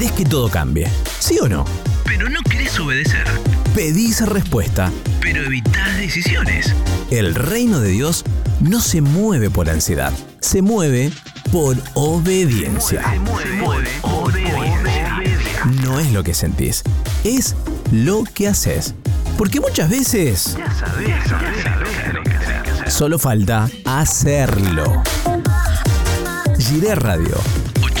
Es que todo cambie, ¿sí o no? Pero no querés obedecer. Pedís respuesta. Pero evitás decisiones. El reino de Dios no se mueve por ansiedad, se mueve por obediencia. Se mueve por obediencia. No es lo que sentís, es lo que haces. Porque muchas veces Ya sabés lo que hacer. solo falta hacerlo. Giré Radio.